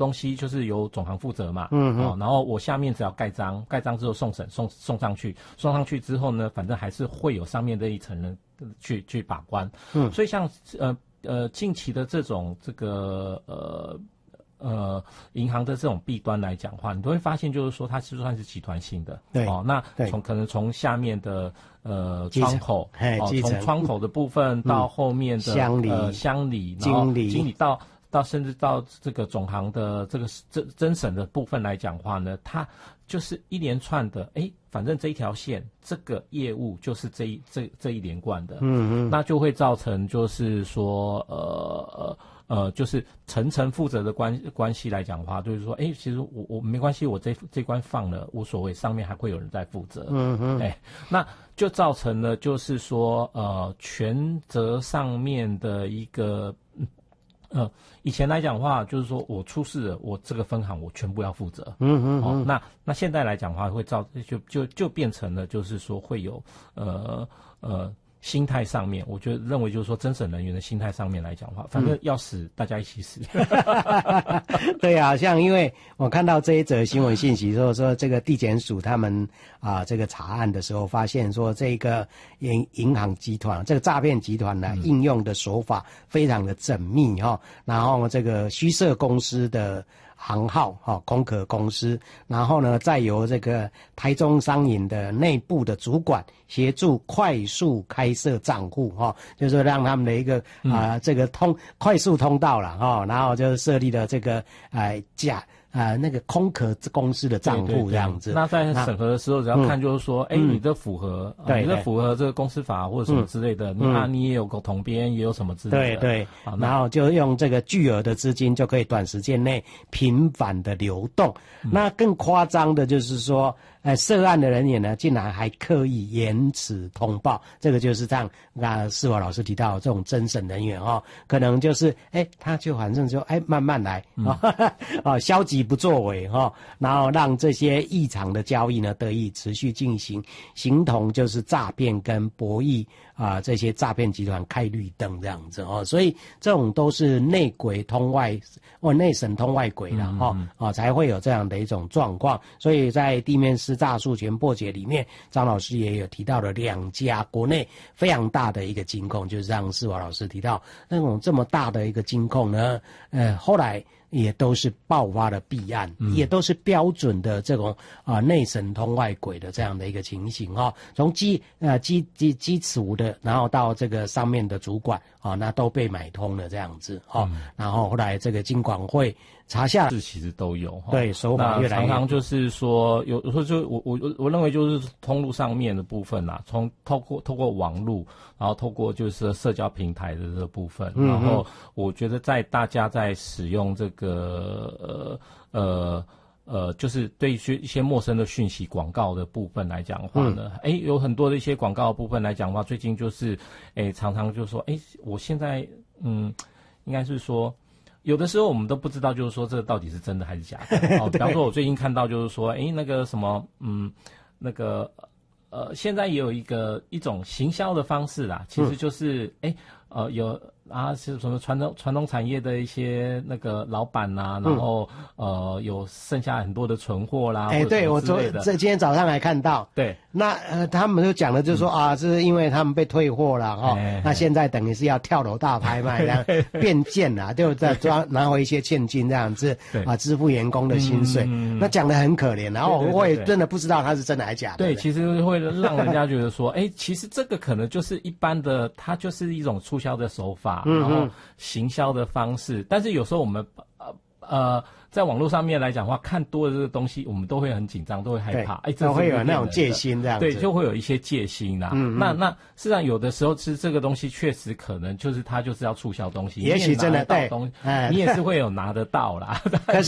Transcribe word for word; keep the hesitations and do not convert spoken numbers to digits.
东西就是由总行负责嘛， 嗯嗯、 哦，然后我下面只要盖章，盖章之后送审，送送上去，送上去之后呢，反正还是会有上面的一层人去去把关。嗯，所以像呃呃近期的这种这个呃。呃，银行的这种弊端来讲的话，你都会发现，就是说它是算是集团性的， 对， 哦，那从可能从下面的呃窗口， 哦， 从窗口的部分到后面的、嗯、 乡里、 呃乡里、 经理、 经理到到甚至到这个总行的这个侦侦审的部分来讲的话呢，它就是一连串的，哎，反正这一条线这个业务就是这一这这一连贯的，嗯嗯，那就会造成就是说呃呃。呃，就是层层负责的关关系来讲的话，就是说，哎，其实我我没关系，我这这关放了无所谓，上面还会有人在负责，嗯嗯，哎，那就造成了就是说，呃，权责上面的一个，呃，以前来讲的话，就是说我出事了，我这个分行我全部要负责，嗯嗯，哦，那那现在来讲的话，会造就就就变成了就是说会有呃呃。心态上面，我觉得认为就是说，侦审人员的心态上面来讲的话，反正要死，嗯、大家一起死。 对啊，像因为我看到这一则新闻信息，说说这个地检署他们啊，这个查案的时候，发现说这个银银行集团这个诈骗集团呢，嗯、应用的手法非常的缜密哈，然后这个虚设公司的行号哈、哦，空壳公司，然后呢，再由这个台中商银的内部的主管协助快速开设账户哈、哦，就是让他们的一个啊、呃、这个通快速通道了哈、哦，然后就设立了这个呃假。呃，那个空壳公司的账户这样子。 对对对，那在审核的时候，只要看就是说，哎、嗯，你这符合，嗯、你这符合这个公司法或者什么之类的，嗯、你啊，你也有个统编，也有什么之类的。 对对，然后就用这个巨额的资金，就可以短时间内频繁的流动。嗯、那更夸张的就是说，呃，涉案的人员呢，竟然还刻意延迟通报，这个就是像啊，世华老师提到这种侦审人员哦，可能就是哎，他就反正就哎慢慢来啊，嗯、哦，消极不作为哈、哦，然后让这些异常的交易呢得以持续进行，形同就是诈骗跟博弈啊、呃、这些诈骗集团开绿灯这样子哦，所以这种都是内鬼通外哦，内审通外鬼了哈、嗯嗯、哦，才会有这样的一种状况。所以在地面师诈术权破解里面，张老师也有提到了两家国内非常大的一个金控，就是让世华老师提到那种这么大的一个金控呢，呃，后来。也都是爆发的弊案，嗯、也都是标准的这种啊内审通外鬼的这样的一个情形哈、哦。从基呃基基基础的，然后到这个上面的主管啊、哦，那都被买通了这样子哈、哦嗯。然后后来这个金管会查下是其实都有哈。 对，手法越来越常常就是说有有时候就我我我认为就是通路上面的部分啦，从透过透过网路，然后透过就是社交平台的这个部分，嗯、然后我觉得在大家在使用这个。个呃呃呃，就是对一些一些陌生的讯息广告的部分来讲的话呢，哎、嗯，有很多的一些广告的部分来讲的话，最近就是哎常常就说，哎，我现在嗯，应该是说。有的时候我们都不知道，就是说这个到底是真的还是假的。哦，比方说，我最近看到就是说，哎，那个什么，嗯，那个呃，现在也有一个一种行销的方式啦，其实就是哎、嗯、呃有。啊，是什么传统传统产业的一些那个老板呐、啊，然后、嗯、呃有剩下很多的存货啦， 哎、欸，对我昨这今天早上还看到， 对， 那呃他们就讲的就是说、嗯、啊，是因为他们被退货了哈、哦，那现在等于是要跳楼大拍卖这样变现啦，就在抓拿回一些现金这样子啊，支付员工的薪水，嗯、那讲得很可怜，然后我也真的不知道他是真的还是假的。 对，其实会让人家觉得说，哎，其实这个可能就是一般的，它就是一种促销的手法。然后行销的方式，但是有时候我们呃呃在网络上面来讲的话，看多了这个东西，我们都会很紧张，都会害怕，哎，这会有那种戒心这样子， 对，就会有一些戒心啦。嗯嗯那那事实上有的时候是这个东西确实可能就是它就是要促销东西， 也许真的对， 东西，哎，你也是会有拿得到啦。 可是